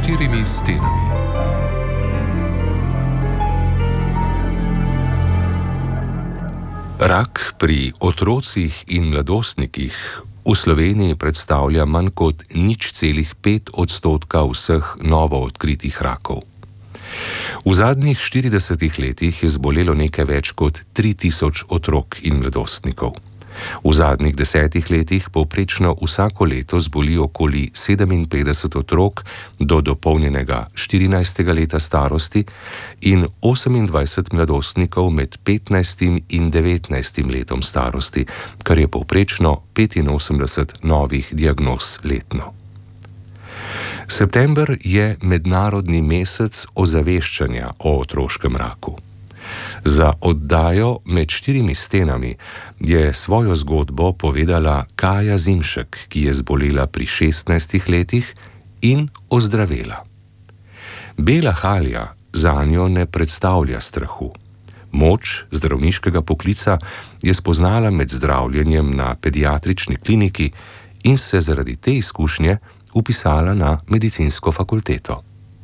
štirimi stenami. Rak pri otrocih in mladostnikih v Sloveniji predstavlja manj kot 0,5% vseh novo odkritih rakov. V zadnjih 40 letih je zbolelo nekaj več kot 3000 otrok in mladostnikov. V zadnjih 10 letih povprečno vsako leto zboli okoli 57 otrok do dopolnjenega 14. leta starosti in 28 mladostnikov med 15. in 19. letom starosti, kar je povprečno 85 novih diagnoz letno. September je mednarodni mesec ozaveščanja o otroškem raku. Za oddajo Med štirimi stenami je svojo zgodbo povedala Kaja Zimšek, ki je zbolela pri 16 letih in ozdravela. Bela halja zanjo ne predstavlja strahu. Moč zdravniškega poklica je spoznala med zdravljenjem na pediatrični kliniki in se zaradi te izkušnje vpisala na medicinsko fakulteto.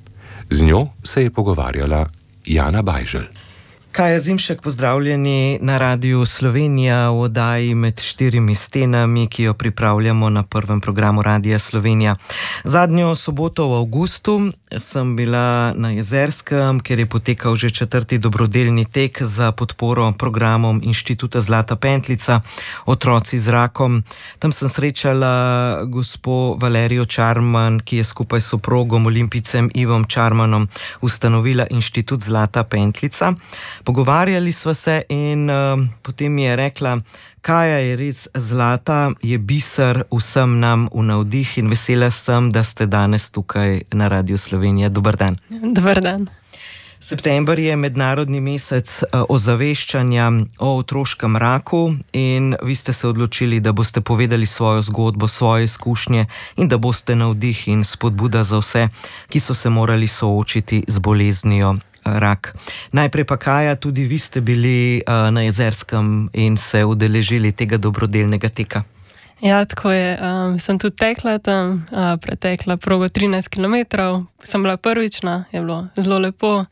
Z njo se je pogovarjala Jana Bajželj. Kaja Zimšek, pozdravljeni na Radiu Slovenija v oddaji Med štirimi stenami, ki jo pripravljamo na prvem programu Radia Slovenija. Zadnjo soboto v avgustu sem bila na Jezerskem, kjer je potekal že 4. dobrodelni tek za podporo programom Inštituta Zlata pentljica Otroci z rakom. Tam sem srečala gospo Valerijo Čarman, ki je skupaj s soprogom olimpijcem Ivom Čarmanom ustanovila Inštitut Zlata pentljica. Pogovarjali sva se in potem mi je rekla, Kaja je res zlata, je biser vsem nam v navdih in vesela sem, da ste danes tukaj na Radiu Slovenija. Dobar dan. Dobar dan. September je mednarodni mesec ozaveščanja o otroškem raku in vi ste se odločili, da boste povedali svojo zgodbo, svoje izkušnje in da boste navdih in spodbuda za vse, ki so se morali soočiti z boleznijo rak. Najprej pa Kaja, tudi vi ste bili na Jezerskem in se udeležili tega dobrodelnega teka. Ja, tako je. Sem tudi tekla tam, pretekla progo 13 km, sem bila prvična, je bilo zelo lepo.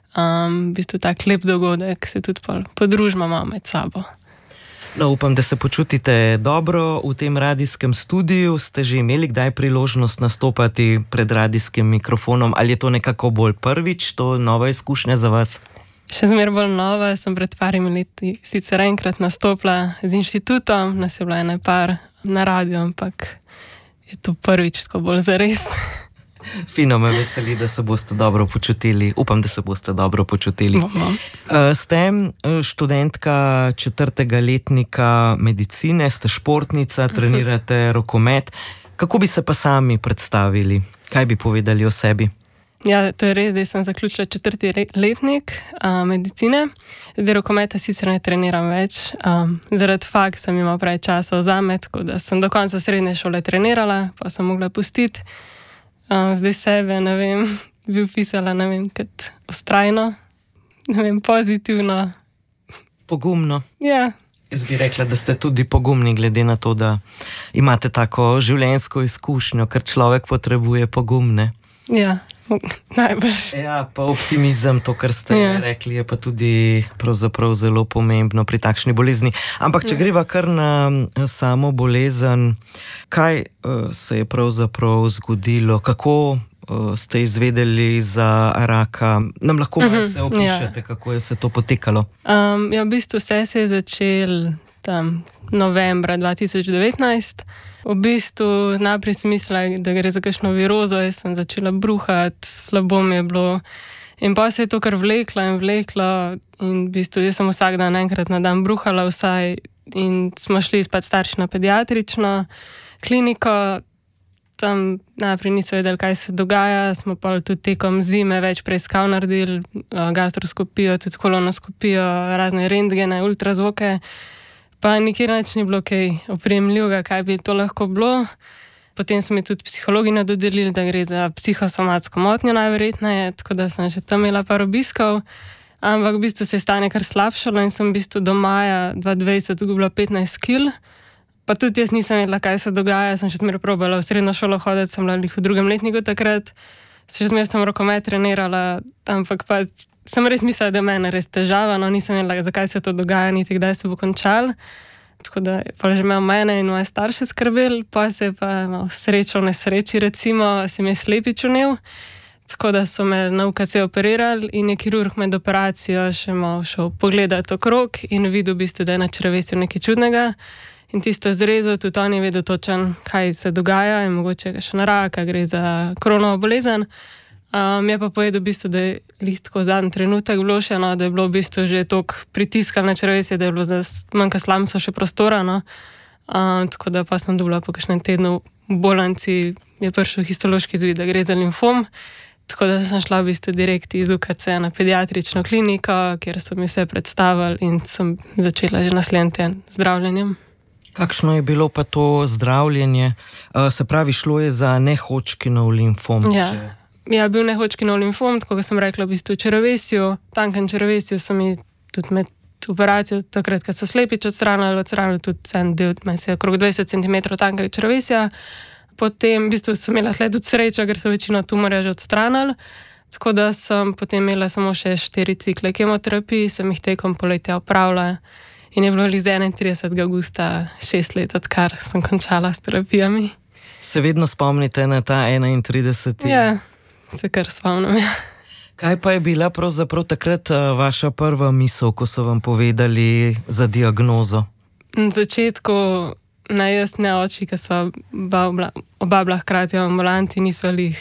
V bistvu tak lep dogodek, se tudi podružimo med sabo. No, upam, da se počutite dobro v tem radijskem studiu. Ste že imeli kdaj priložnost nastopati pred radijskim mikrofonom? Ali je to nekako bolj prvič, to nova izkušnja za vas? Še zmeraj bolj nova. Sem pred parimi leti sicer enkrat nastopila z inštitutom, nas je bila ena par na radiju, ampak je to prvič tako bolj zares. Fino, me veseli, da se boste dobro počutili. Upam, da se boste dobro počutili. Ste študentka 4. letnika medicine, ste športnica, trenirate rokomet. Kako bi se pa sami predstavili? Kaj bi povedali o sebi? Ja, to je res, da sem zaključila 4. letnik medicine. Zdaj rokometa sicer ne treniram več. Zaradi faksa sem imela pravi časa vzame, tako da sem do konca srednje šole trenirala, pa sem mogla pustiti. Zdaj sebe, ne vem, bi upisala, ne vem, kot vztrajno, ne vem, pozitivno. Pogumno. Ja. Jaz bi rekla, da ste tudi pogumni, glede na to, da imate tako življenjsko izkušnjo, ker človek potrebuje pogumne. Ja, najbrž. Ja, pa optimizem, to, kar ste rekli, je pa tudi pravzaprav zelo pomembno pri takšni bolezni. Ampak, če greva kar na samo bolezen, kaj se je pravzaprav zgodilo? Kako ste izvedeli za raka? Nam lahko malce opišete, kako je se to potekalo? Ja, v bistvu vse se je začelo tam novembra 2019. V bistvu najprej sem mislila, da gre za kakšno virozo, jaz sem začela bruhati, slabo mi je bilo. In pa se je to kar vleklo in v bistvu jaz sem vsak dan enkrat na dan bruhala vsaj in smo šli spet starši na pediatrično kliniko. Tam najprej niso vedeli, kaj se dogaja, smo pa tudi tekom zime več preiskav naredili, gastroskopijo, tudi kolonoskopijo, razne rentgene, ultrazvoke. Pa nikjer nič ni bilo kaj oprijemljivega, kaj bi to lahko bilo. Potem so mi tudi psihologi dodelili, da gre za psihosomatsko motnjo najverjetneje, tako da sem še tam imela par obiskov. Ampak v bistvu se je stanje kar slabšalo in sem v bistvu do maja 2020 zgubila 15 kil. Pa tudi jaz nisem vedela, kaj se dogaja, sem še zmeraj probala v srednjo šolo hoditi, sem bila v 2. letniku takrat. še zmeraj sem rokomet trenirala, ampak pa sem res mislila, da je meni res težava, no nisem vedela, zakaj se to dogaja, niti kdaj se bo končal. Tako da je pa že imel mene in moje starše skrbel, pa se je pa imel srečo v nesreči, recimo, si mi je slepič vnel. Tako da so me na UKC operirali in je kirurg med operacijo še malo šel pogledati okrog in videl v bistvu, da je na črevesju nekaj čudnega. In tisto zrezal, tudi on je vedel točen, kaj se dogaja in mogoče ga še na raka, gre za kronovo bolezen. Je pa povedal v bistvu, da je listko zadnji trenutek vloženo, da je bilo v bistvu že toliko pritiska na črevesje, da je bilo za manjka slamca še prostora. No. Tako da pa sem dobila po kakšnem tednu v bolnici, je prišel histološki izvid, da gre za limfom. Tako da sem šla v bistvu direkt iz UKC na pediatrično kliniko, kjer so mi vse predstavili in sem začela že naslednji teden z zdravljenjem. Kakšno je bilo pa to zdravljenje? Se pravi, šlo je za nehodžkinov limfom? Ja, bil nehodžkinov limfom, tako kot sem rekla, v bistvu v črevesju. Tankem črevesju so mi tudi med operacijo, takrat, ko so slepič odstranili tudi en del, meni se je okrog 20 cm tankega črevesja. Potem v bistvu sem imela tudi srečo, ker so večino tumorja že odstranili. Tako da sem potem imela samo še 4 cikle kemoterapij, sem jih tekom poletja opravila. In je bilo iz 31. augusta 6 let, odkar sem končala s terapijami. Se vedno spomnite na ta 31. Ja, se kar spomnim. Kaj pa je bila pravzaprav takrat vaša prva misel, ko so vam povedali za diagnozo? Na začetku, ne jaz, ne oči, ki sva oba bila hkrati v ambulanti, nisva jih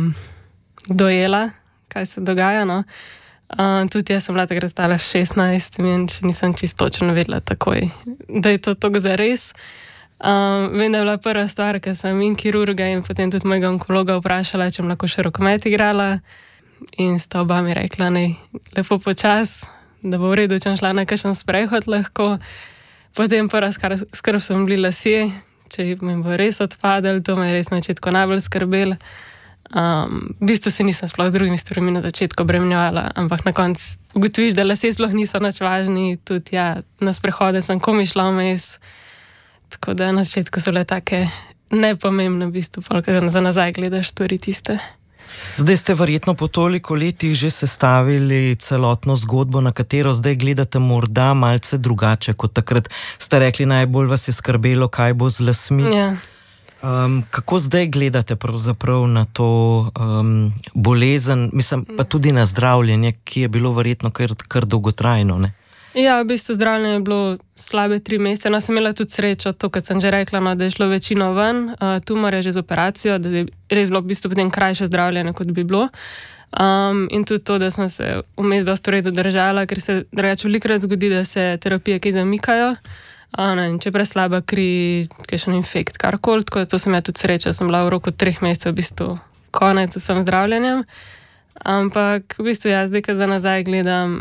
dojela, kaj se dogaja. No. Tudi jaz sem bila takrat stala 16 in še nisem čisto točno vedela takoj, da je to tako zares. Vem, da je bila prva stvar, ker sem in kirurga in potem tudi mojega onkologa vprašala, če bom lahko še rokomet igrala. In sta oba mi rekla, ne, lepo počas, da bo v redu, če bom šla na kakšen sprehod lahko. Potem prva skrb so mi bili lasje, če mi bo res odpadel, to me je res na začetku najbolj skrbel. V bistvu se nisem sploh z drugimi stvarmi na začetku obremenjevala, ampak na koncu ugotoviš, da lasje sploh niso nič važni, tudi ja, na sprehode sem komi šla vmes. Tako da na začetku so bile take nepomembne, v bistvu, ker za nazaj gledaš stvari tiste. Zdaj ste verjetno po toliko letih že sestavili celotno zgodbo, na katero zdaj gledate morda malce drugače kot takrat. Ste rekli, najbolj vas je skrbelo, kaj bo z lasmi. Ja. Kako zdaj gledate pravzaprav na to bolezen, mislim pa tudi na zdravljenje, ki je bilo verjetno kar dolgotrajno, ne? Ja, v bistvu zdravljenje je bilo slabe 3 mesece. No, sem imela tudi srečo, to, kot sem že rekla, no, da je šlo večino ven, tumor je že z operacijo, da je res bilo v bistvu potem krajše zdravljenje, kot bi bilo. In tudi to, da sem se vmes dosti v redu držala, ker se drugače velikokrat zgodi, da se terapije kaj zamikajo. Če je preslaba kri, kakšen infekt, karkoli, tako da to sem imela tudi srečo, sem bila v roku 3 mesecev v bistvu konec s vsem zdravljenjem. Ampak v bistvu jaz zdaj, ko za nazaj gledam,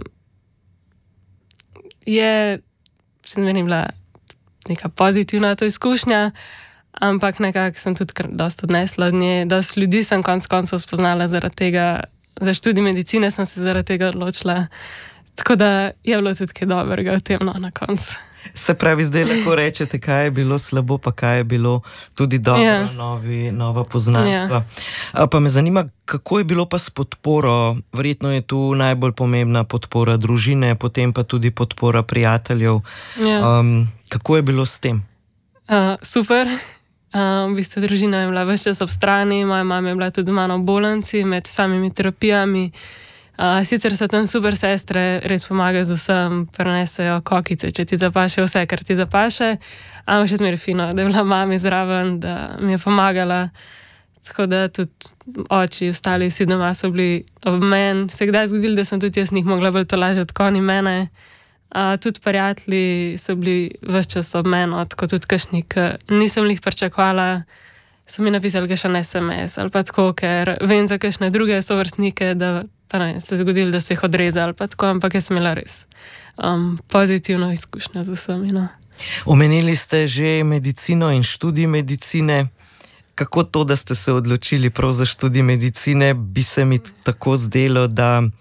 se meni bila neka pozitivna to izkušnja, ampak nekako sem tudi dosti odnesla od nje. Dosti ljudi sem konec koncev spoznala zaradi tega, za študij medicine sem se zaradi tega odločila. Tako da je bilo tudi kaj dobrega v tem, no, na koncu. Se pravi, zdaj lahko rečete, kaj je bilo slabo, pa kaj je bilo tudi dobro, nova poznanstva. Pa me zanima, kako je bilo pa s podporo? Verjetno je tu najbolj pomembna podpora družine, potem pa tudi podpora prijateljev. Kako je bilo s tem? Super. V bistvu družina je bila ves čas ob strani, moja mama je bila tudi z mano v bolnici med samimi terapijami. Sicer so tam super sestre, res pomagajo z vsem, prenesejo kokice, če ti zapaše vse, kar ti zapaše. Ampak še zmeraj fino, da je bila mami zraven, da mi je pomagala. Tako da tudi oči, ostali vsi doma so bili ob meni. Se je kdaj zgodilo, da sem tudi jaz njih mogla bolj tolažiti kot oni mene. Tudi prijatelji so bili ves čas ob meni, tako tudi kakšni, ki nisem jih pričakovala, so mi napisali kakšen SMS ali pa tako, ker vem za kakšne druge sovrstnike, da pa ne, se je zgodilo, da se jih odrezali, pa tako, ampak jaz sem imela res pozitivno izkušnjo z vsemi. No. Omenili ste že medicino in študij medicine. Kako to, da ste se odločili prav za študij medicine, bi se mi tako zdelo, da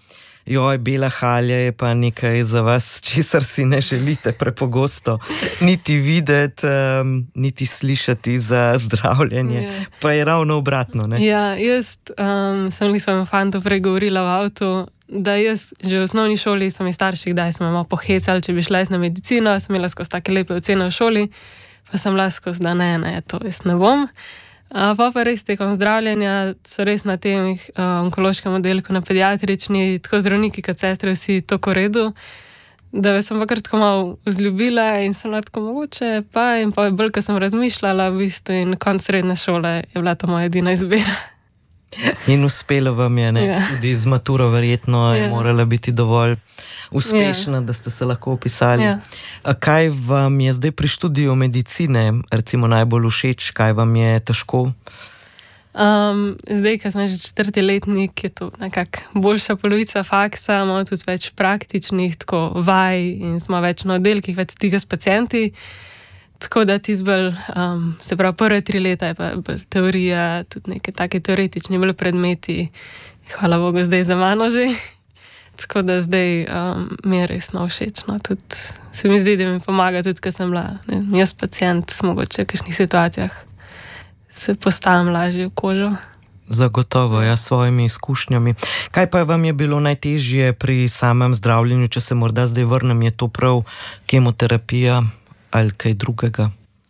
joj, bela halja je pa nekaj za vas, česar si ne želite prepogosto niti videti, niti slišati za zdravljenje. Pa je ravno obratno, ne? Ja, jaz sem li svojemu fantu prej govorila v avtu, da jaz že v osnovni šoli so mi starši, kdaj sem malo pohecali, če bi šla jaz na medicino, sem imela skozi take lepe ocene v šoli, pa sem bila skozi, da ne, to jaz ne bom. Pa res tekom zdravljenja so res na tem onkološkem oddelku, na pediatrični, tako zdravniki kot sestre vsi tako redu, da sem pa kar tako malo vzljubila in sem lahko mogoče pa in pa bolj, ko sem razmišljala v bistvu in konc srednje šole je bila to moja edina izbira. In uspelo vam je, ne? Ja. Tudi z maturo verjetno je morala biti dovolj uspešna, da ste se lahko opisali. Ja. Kaj vam je zdaj pri študiju medicine recimo najbolj všeč, kaj vam je težko? Zdaj, ko sem že 4. letnik, je to nekako boljša polovica faksa, imamo tudi več praktičnih tako vaj in smo več na oddelkih, več stika s pacienti. Tako da ti zbolj, se pravi, prve 3 leta je pa bolj teorija, tudi neke take teoretični bolj predmeti. Hvala Bogu, zdaj za mano že. Tako da zdaj mi je resno všečno. Tudi se mi zdi, da mi pomaga tudi, ko sem bila jaz pacient, mogoče v kakšnih situacijah se postavim lažje v kožo. Zagotovo, ja, s svojimi izkušnjami. Kaj pa vam je bilo najtežje pri samem zdravljenju, če se morda zdaj vrnem, je to prav kemoterapija ali kaj drugega?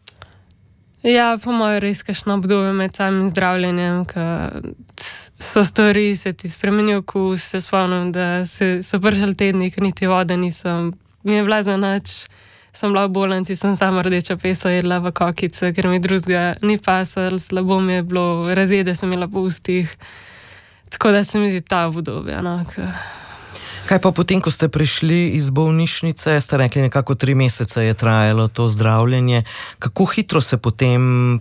Ja, po mojem res kakšno obdobje med samim zdravljenjem, ko so stvari, se ti spremeni okus, se spomnim, da so prišli tedni, ko niti vode nisem, mi je bila za nič, sem bila v bolnici, sem sama rdečo peso jedla v kokice, ker mi drugega ni pasalo, slabo mi je bilo, razjede sem imela po ustih, tako da se mi zdi ta obdobje, no, Kaj pa potem, ko ste prišli iz bolnišnice, ste rekli, nekako 3 mesece je trajalo to zdravljenje. Kako hitro se potem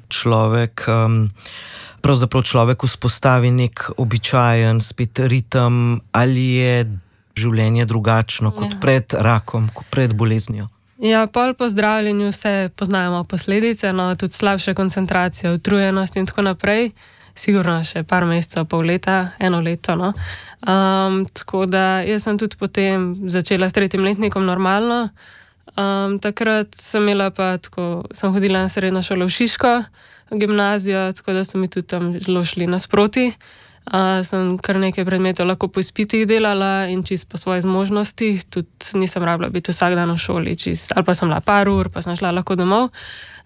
pravzaprav človek vzpostavi nek običajen spet ritem, ali je življenje drugačno kot pred rakom, kot pred boleznijo? Ja, pol po zdravljenju vse poznamo posledice, no, tudi slabša koncentracija, utrujenost in tako naprej. Sigurno še par mesecev, pol leta, 1 leto, no. Tako da jaz sem tudi potem začela s 3. letnikom normalno. Takrat sem imela pa tako, sem hodila na srednjo šolo v Šiško, v gimnazijo, tako da so mi tudi tam zelo šli nasproti. Sem kar nekaj predmetov lahko po izpitih delala in čisto po svojih zmožnostih, tudi nisem rabila biti vsak dan v šoli, ali pa sem bila par ur, pa sem šla lahko domov.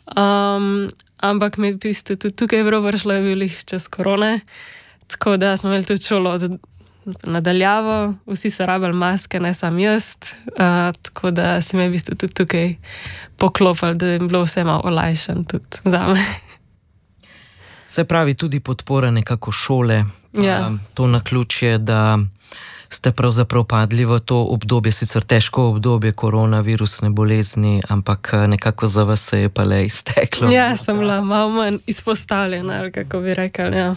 Ampak mi v bistvu tudi tukaj je vršlo, je bil čas korone, tako da smo imeli tudi šolo nadaljavo, vsi so rabili maske, ne sam jaz, tako da se mi je v bistvu tudi tukaj poklopilo, da je bilo vse malo olajšan tudi zame. Se pravi, tudi podpora nekako šole, to naključje, da ste pravzaprav padli v to obdobje, sicer težko obdobje koronavirusne bolezni, ampak nekako za vas se je pa le izteklo. Ja, sem bila malo manj izpostavljena, ali kako bi rekli, ja.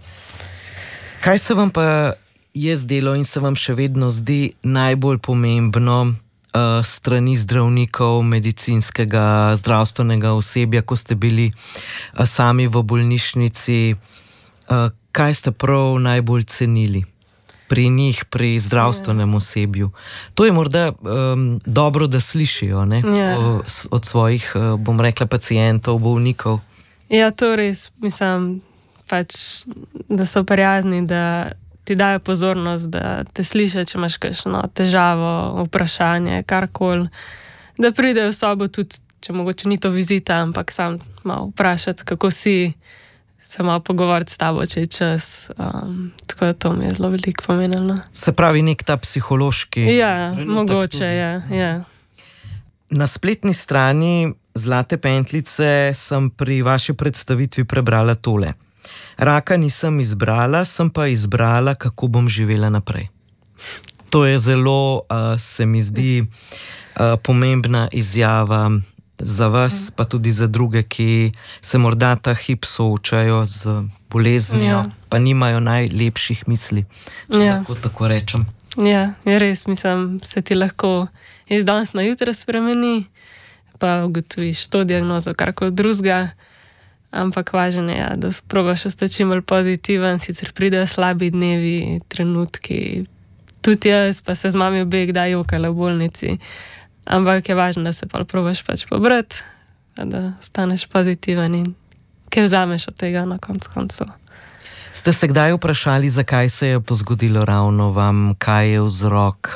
Kaj se vam pa je zdelo in se vam še vedno zdi najbolj pomembno strani zdravnikov, medicinskega, zdravstvenega osebja, ko ste bili sami v bolnišnici, kaj ste prav najbolj cenili pri njih, pri zdravstvenem osebju? To je morda dobro, da slišijo, ne? Od svojih, bom rekla, pacientov, bolnikov. Ja, to res, mislim, pač, da so prijazni, da ti dajo pozornost, da te slišijo, če imaš kakšno težavo, vprašanje, karkoli, da pridejo v sobo tudi, če mogoče ni to vizita, ampak sam malo vprašati, kako si, se malo pogovoriti s tabo, če je čas. Tako da to mi je zelo veliko pomenilo. Se pravi, nek ta psihološki trenutek. Mogoče, ja. Na spletni strani Zlate pentljice sem pri vaši predstavitvi prebrala tole. Raka nisem izbrala, sem pa izbrala, kako bom živela naprej. To je zelo, se mi zdi, pomembna izjava za vas, pa tudi za druge, ki se morda ta hip soočajo z boleznijo, pa nimajo najlepših misli, če lahko tako rečem. Ja, je res, mislim, se ti lahko iz danes na jutro spremeni, pa ugotoviš to diagnozo, karkoli drugega. Ampak važno je, da probaš ostati čim bolj pozitiven, sicer pridejo slabi dnevi, trenutki, tudi jaz, pa se z mami obe kdaj jokala v bolnici. Ampak je važno, da se pa probaš pač pobrati, da staneš pozitiven in kaj vzameš od tega na koncu. Ste se kdaj vprašali, zakaj se je to zgodilo ravno vam, kaj je vzrok,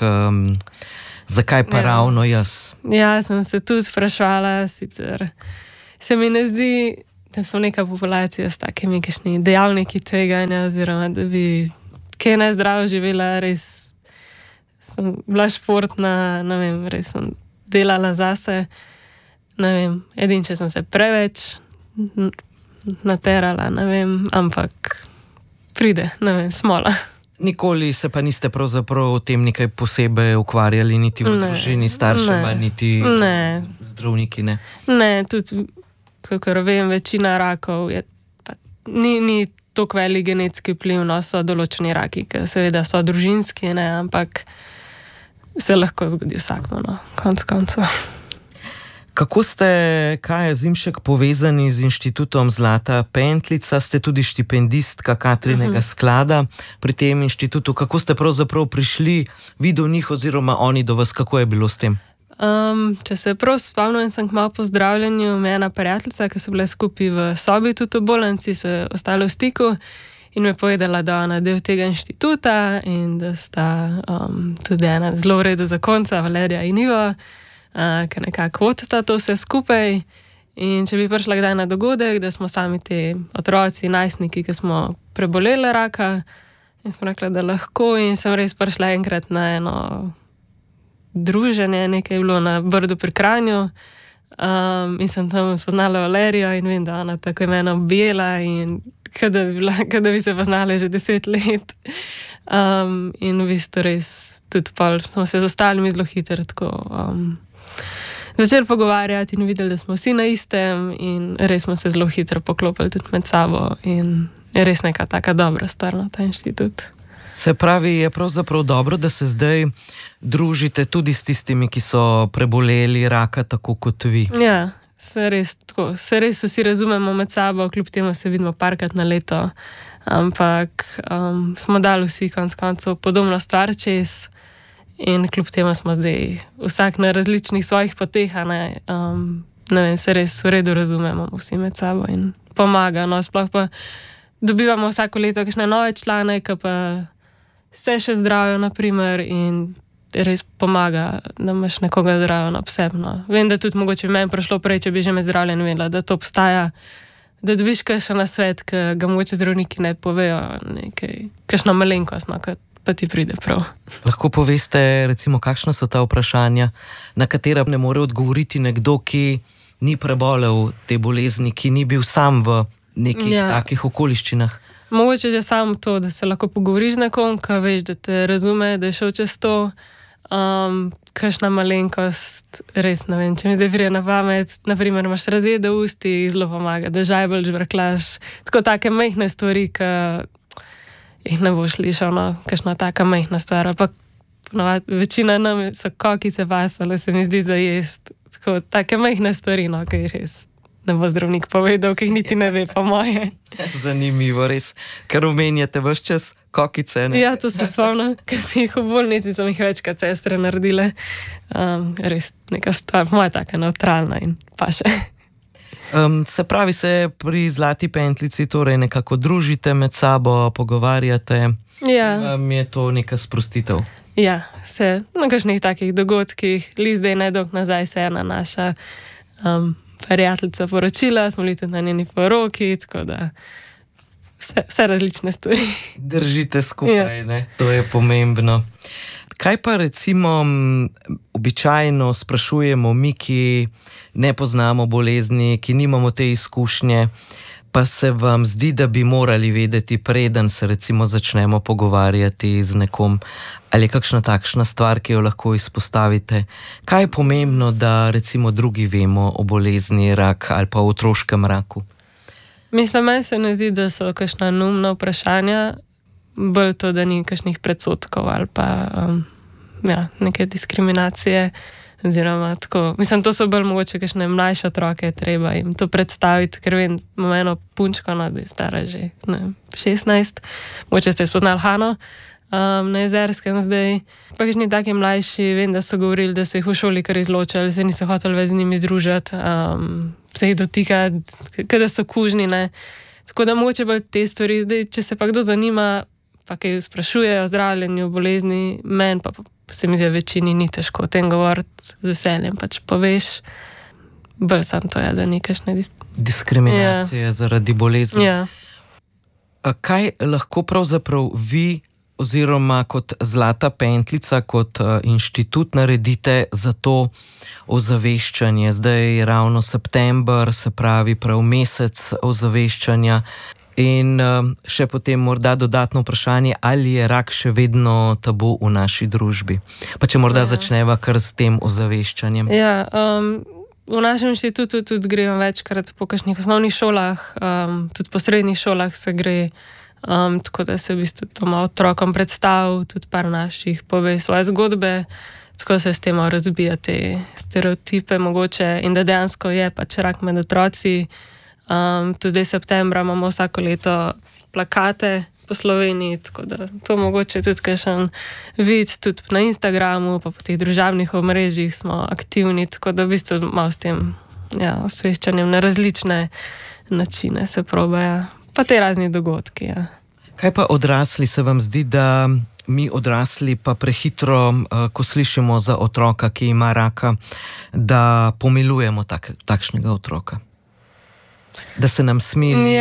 zakaj pa ravno jaz? Ja, sem se tudi sprašvala, sicer se mi ne zdi, da so neka populacija s takimi kakšni dejavniki tveganja, oziroma da bi kaj nezdravo živela, res sem bila športna, ne vem, res sem delala zase, ne vem, edin, če sem se preveč naterala, ne vem, ampak pride, ne vem, smola. Nikoli se pa niste pravzaprav o tem nekaj posebej ukvarjali, niti v družini staršema, niti zdravniki, ne? Ne, tudi, kakor vem, večina rakov je, ni toliko velik genetski vpliv, no, so določeni raki, ki seveda so družinski, ne, ampak se lahko zgodi vsakmo, no, koncu. Kako ste, Kaja Zimšek, povezani z Inštitutom Zlata Pentljica? Ste tudi štipendistka Katrinega sklada pri tem inštitutu. Kako ste pravzaprav prišli, vi do njih oziroma oni do vas? Kako je bilo s tem? Če se prav spomnim, sem kmalu po zdravljenju, me ena prijateljica, ki so bile skupaj v sobi, tudi v bolnici, so ostale v stiku in me povedala, da ona del tega inštituta in da sta tudi ena zelo v redu zakonca, Valerija in Ivo, ki nekako vodita to vse skupaj. In če bi prišla kdaj na dogodek, da smo sami te otroci, najstniki, ki smo preboleli raka, in smo rekla, da lahko, in sem res prišla enkrat na eno druženje, nekaj je bilo na Brdu pri Kranju, in sem tam spoznala Valerijo in vem, da ona tako je mene objela in kada bi se poznala že 10 let. In v bistvu res tudi pol smo se z ostalimi zelo hitro tako začeli pogovarjati in videli, da smo vsi na istem in res smo se zelo hitro poklopili tudi med sabo in je res neka taka dobra stvar na ta inštitut. Se pravi, je pravzaprav dobro, da se zdaj družite tudi s tistimi, ki so preboleli raka tako kot vi. Ja, se res vsi razumemo med sabo, kljub temu se vidimo parkrat na leto, ampak smo dali vsi konec koncev podobno stvar čez in kljub temu smo zdaj vsak na različnih svojih poteh, ne vem, se res v redu razumemo vsi med sabo in pomaga, no, sploh pa dobivamo vsako leto kakšne nove člane, ki pa se še zdravijo, naprimer, in res pomaga, da imaš nekoga zdravo obsebno. Vem, da tudi mogoče bi meni prišlo prej, če bi že me zdravljen vedela, da to obstaja, da dobiš kakšen nasvet, ki ga mogoče zdravniki ne povejo, nekaj, kakšno malenkost, no, pa ti pride prav. Lahko poveste, recimo, kakšna so ta vprašanja, na katera ne more odgovoriti nekdo, ki ni prebolel te bolezni, ki ni bil sam v nekih takih okoliščinah? Mogoče že samo to, da se lahko pogovoriš z nekom, ki veš, da te razume, da je šel čez to, kakšna malenkost, res ne vem, če mi zdaj prije na pamet, naprimer imaš razjede v usti, zelo pomaga, da žajbelj žvrklaš, tako take majhne stvari, ki jih ne boš slišal, no, kakšna taka majhna stvar, ampak večina nam so kokice pasale, se mi zdi za jest, tako take majhne stvari, no, ki res ne bo zdravnik povedal, ki jih niti ne ve, po moje. Zanimivo, res. Ker omenjate ves čas kokice, ne? Ja, to se spomnim, ker si jih v bolnici, so jih večkrat sestre naredile. Res neka stvar, moja taka neutralna in pa še. Se pravi, se pri Zlati Pentljici torej nekako družite med sabo, pogovarjate. Ja. Je to neka sprostitev? Ja, se na kakšnih takih dogodkih, zdaj nedolgo nazaj se ena naša prijateljica poročila, smo bili tudi na njeni poroki, tako da vse različne stvari. Držite skupaj, ne? To je pomembno. Kaj pa recimo običajno sprašujemo mi, ki ne poznamo bolezni, ki nimamo te izkušnje, pa se vam zdi, da bi morali vedeti, preden se recimo začnemo pogovarjati z nekom, ali je kakšna takšna stvar, ki jo lahko izpostavite? Kaj je pomembno, da recimo drugi vemo o bolezni rak ali pa o otroškem raku? Mislim, meni se ne zdi, da so kakšna neumna vprašanja, bolj to, da ni kakšnih predsodkov ali pa neke diskriminacije. Oziroma, tako, mislim, to so bolj mogoče kakšne mlajše otroke, treba jim to predstaviti, ker vem, imam eno punčko, no, da je stara že 16, mogoče ste spoznali Hano, na Jezerskem zdaj. Pa kakšni taki mlajši, vem, da so govorili, da se jih v šoli kar izločili, se niso hoteli več z njimi družiti, se jih dotikati, kada so kužni, ne. Tako da mogoče bolj te stvari, zdaj, če se pa kdo zanima, pa kaj sprašuje o zdravljenju, bolezni, meni pa se mi zdi, večini ni težko o tem govoriti, z veseljem pač poveš. Bolj sam to je, da ni kakšne diskriminacije zaradi bolezni. Ja. Kaj lahko pravzaprav vi oziroma kot Zlata pentljica, kot inštitut naredite za to ozaveščanje? Zdaj je ravno september, se pravi prav mesec ozaveščanja. In še potem morda dodatno vprašanje, ali je rak še vedno tabu v naši družbi? Pa če morda začneva kar s tem ozaveščanjem. Ja, v našem inštitutu tudi gremo večkrat po kakšnih osnovnih šolah, tudi po srednjih šolah se gre, tako da se v bistvu to malo otrokom predstav, tudi par naših pove svoje zgodbe, tako se s tem malo razbija te stereotipe mogoče in da dejansko je pač rak med otroci. Tudi septembra imamo vsako leto plakate po Sloveniji, tako da to mogoče tudi kakšen vid, tudi na Instagramu, pa po teh družabnih omrežjih smo aktivni, tako da v bistvu malo s tem osveščanjem na različne načine se probajo, pa te razni dogodki. Ja. Kaj pa odrasli, se vam zdi, da mi odrasli pa prehitro, ko slišimo za otroka, ki ima raka, da pomilujemo takšnega otroka? Da se nam smili.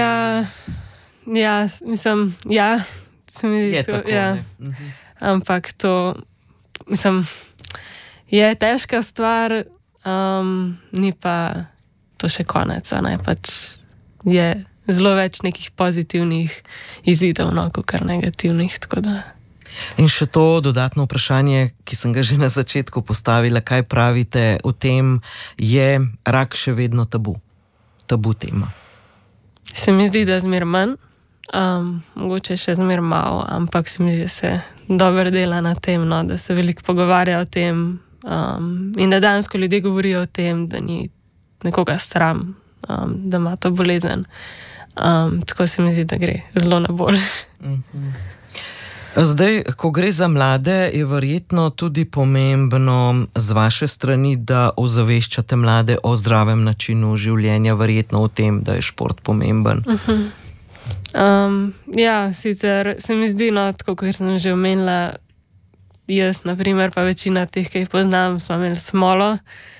Mislim, se mi zdi je to, tako, ampak to, mislim, je težka stvar, ni pa to še konec, ne, pač je zelo več nekih pozitivnih izidov, kot kar negativnih, tako da. In še to dodatno vprašanje, ki sem ga že na začetku postavila, kaj pravite o tem, je rak še vedno tabu tema? Se mi zdi, da zmer manj, mogoče še zmer malo, ampak se mi zdi, da se dobro dela na tem, da se veliko pogovarja o tem, in da dejansko ljudje govorijo o tem, da ni nekoga sram, da ima to bolezen. Tako se mi zdi, da gre zelo na boljš. Zdaj, ko gre za mlade, je verjetno tudi pomembno z vaše strani, da ozaveščate mlade o zdravem načinu življenja, verjetno o tem, da je šport pomemben. Sicer se mi zdi, tako kot sem že omenila, jaz, na primer, pa večina teh, ki jih poznam, smo imeli smolo.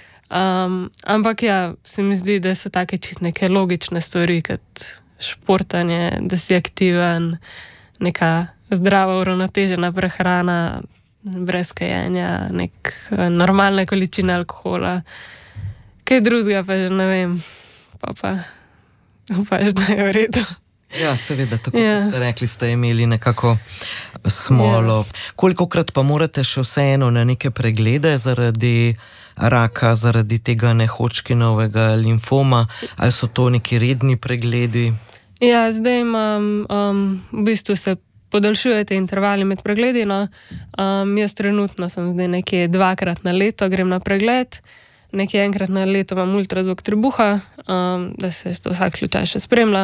Ampak se mi zdi, da so take čist neke logične stvari, kot športanje, da si aktiven, neka zdrava, uravnotežena prehrana, brez kajenja, nek normalne količine alkohola. Kaj drugega pa že ne vem, pa upaš, da je v redu. Ja, seveda, tako kot ste rekli, ste imeli nekako smolo. Kolikokrat pa morate še vseeno na neke preglede zaradi raka, zaradi tega Nehodgkinovega limfoma, ali so to neki redni pregledi? Ja, zdaj imam, v bistvu se podaljšujete intervali med pregledi. Jaz trenutno sem zdaj nekje 2-krat na leto, grem na pregled, nekje 1-krat na leto imam ultrazvok trebuha, da se to vsak slučaj še spremlja.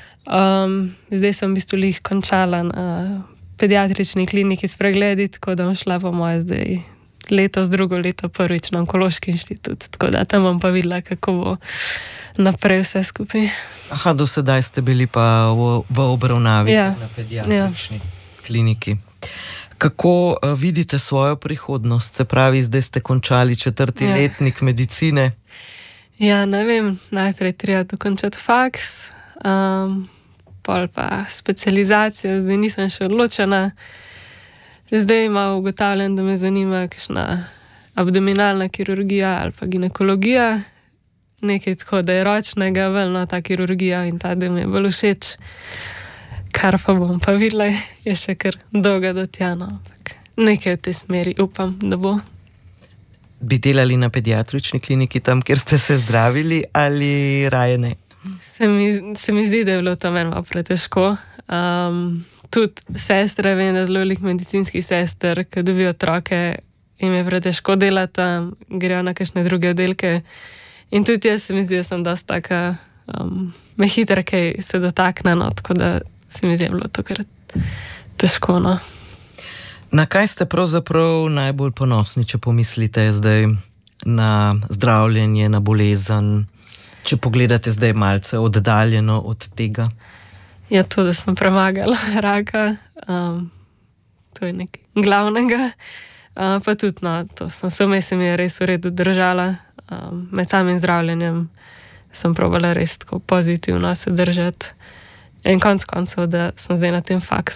Zdaj sem v bistvu lih končala na pediatrični kliniki s pregledi, tako da bom šla po moje zdaj letos, drugo leto prvič na onkološki inštitut, tako da tam bom pa videla, kako bo naprej vse skupaj. Do sedaj ste bili pa v obravnavi na pediatrični kliniki. Kako vidite svojo prihodnost? Se pravi, zdaj ste končali 4. letnik medicine. Ja, ne vem, najprej treba dokončati faks, pol pa specializacijo, zdaj nisem še odločena. Zdaj malo ugotavljam, da me zanima kakšna abdominalna kirurgija ali pa ginekologija. Nekaj tako, da je ročnega, veljno ta kirurgija in ta del mi je bolj všeč. Kar pa bom pa videla, je še kar dolga do tja, ampak nekaj v tej smeri upam, da bo. Bi delali na pediatrični kliniki tam, kjer ste se zdravili, ali raje ne? Se mi zdi, da je bilo to meni malo pretežko. Tudi sestre, vem, da zelo veliko medicinskih sester, ki dobijo otroke, jim je pretežko delati tam, grejo na kakšne druge oddelke. In tudi jaz se mi zdi, da sem dosti taka, me hitro kaj se dotakne, tako da se mi zdi, da je bilo to kar težko. Na kaj ste pravzaprav najbolj ponosni, če pomislite zdaj na zdravljenje, na bolezen, če pogledate zdaj malce oddaljeno od tega? Ja, to, da sem premagala raka, to je nekaj glavnega. Pa tudi, no, to sem se vmes mi je res v redu držala. Med samim zdravljenjem sem probala res tako pozitivno se držati. In konec koncev, da sem zdaj na tem faksu,